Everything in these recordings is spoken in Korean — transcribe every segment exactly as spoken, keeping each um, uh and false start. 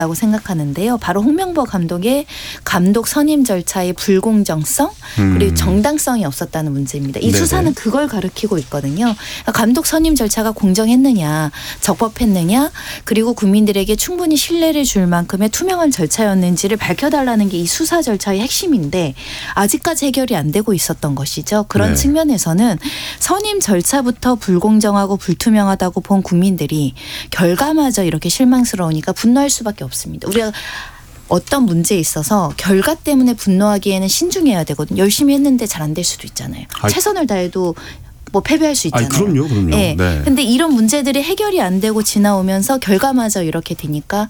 라고 생각하는데요. 바로 홍명보 감독의 감독 선임 절차의 불공정성 그리고 정당성이 없었다는 문제입니다. 이 네네. 수사는 그걸 가리키고 있거든요. 그러니까 감독 선임 절차가 공정했느냐, 적법했느냐, 그리고 국민들에게 충분히 신뢰를 줄 만큼의 투명한 절차였는지를 밝혀달라는 게 이 수사 절차의 핵심인데 아직까지 해결이 안 되고 있었던 것이죠. 그런 네. 측면에서는 선임 절차부터 불공정하고 불투명하다고 본 국민들이 결과마저 이렇게 실망스러우니까 분노할 수밖에 없습니다. 없습니다. 우리가 어떤 문제에 있어서 결과 때문에 분노하기에는 신중해야 되거든요. 열심히 했는데 잘 안 될 수도 있잖아요. 아이, 최선을 다해도 뭐 패배할 수 있잖아요. 아이, 그럼요, 그럼요. 네. 네. 근데 이런 문제들이 해결이 안 되고 지나오면서 결과마저 이렇게 되니까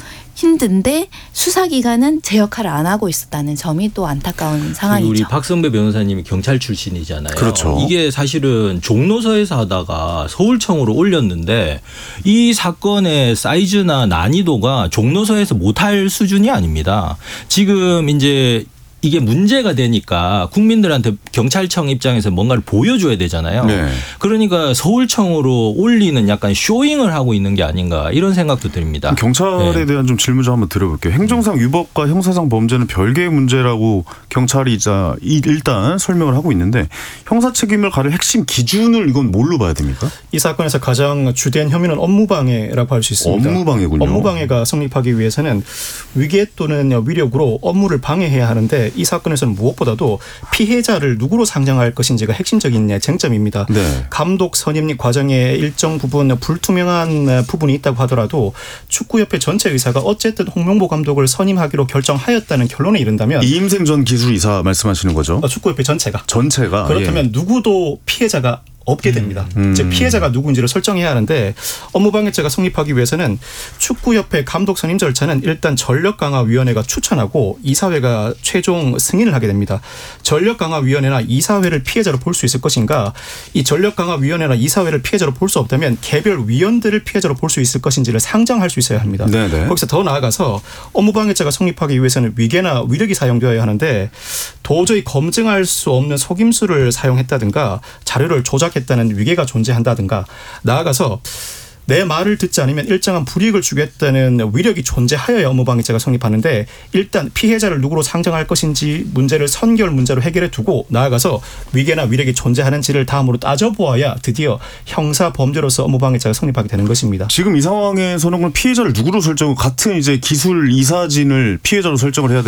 힘든데 수사기관은 제 역할을 안 하고 있었다는 점이 또 안타까운 상황이죠. 우리 박성배 변호사님이 경찰 출신이잖아요. 그렇죠. 이게 사실은 종로서에서 하다가 서울청으로 올렸는데 이 사건의 사이즈나 난이도가 종로서에서 못할 수준이 아닙니다. 지금 이제 이게 문제가 되니까 국민들한테 경찰청 입장에서 뭔가를 보여줘야 되잖아요. 네. 그러니까 서울청으로 올리는 약간 쇼잉을 하고 있는 게 아닌가 이런 생각도 듭니다. 경찰에 네. 대한 좀 질문 좀 한번 드려볼게요. 행정상 위법과 형사상 범죄는 별개의 문제라고 경찰이 이자 일단 설명을 하고 있는데 형사 책임을 가릴 핵심 기준을 이건 뭘로 봐야 됩니까? 이 사건에서 가장 주된 혐의는 업무방해라고 할 수 있습니다. 업무방해군요. 업무방해가 성립하기 위해서는 위계 또는 위력으로 업무를 방해해야 하는데 이 사건에서는 무엇보다도 피해자를 누구로 상정할 것인지가 핵심적인 쟁점입니다. 네. 감독 선임 과정에 일정 부분 불투명한 부분이 있다고 하더라도 축구협회 전체 의사가 어쨌든 홍명보 감독을 선임하기로 결정하였다는 결론에 이른다면 이임생 전 기술이사 말씀하시는 거죠? 축구협회 전체가. 전체가. 그렇다면 예. 누구도 피해자가 없게 됩니다. 음. 즉 피해자가 누구인지를 설정해야 하는데 업무방해죄가 성립하기 위해서는 축구협회 감독 선임 절차는 일단 전력강화위원회가 추천하고 이사회가 최종 승인을 하게 됩니다. 전력강화위원회나 이사회를 피해자로 볼 수 있을 것인가, 이 전력강화위원회나 이사회를 피해자로 볼 수 없다면 개별 위원들을 피해자로 볼 수 있을 것인지를 상정할 수 있어야 합니다. 네네. 거기서 더 나아가서 업무방해죄가 성립하기 위해서는 위계나 위력이 사용되어야 하는데 도저히 검증할 수 없는 속임수를 사용했다든가 자료를 조작했 다는 위계가 존재한다든가 나아가서 내 말을 듣지 않으면 일정한 불이익을 주겠다는 위력이 존재하여야 업무방해죄가 성립하는데 일단 피해자를 누구로 상정할 것인지 문제를 선결 문제로 해결해 두고 나아가서 위계나 위력이 존재하는지를 다음으로 따져보아야 드디어 형사범죄로서 업무방해죄가 성립하게 되는 것입니다. 지금 이 상황에서는 그럼 피해자를 누구로 설정, 같은 이제 기술 이사진을 피해자로 설정을 해야